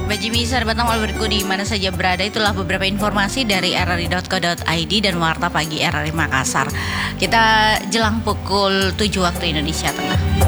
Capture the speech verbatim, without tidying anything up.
Mbak Jimmy, sahabat Amal berikut di mana saja berada, itulah beberapa informasi dari r r i dot co dot i d dan Warta Pagi R R I Makassar. Kita jelang pukul tujuh waktu Indonesia Tengah.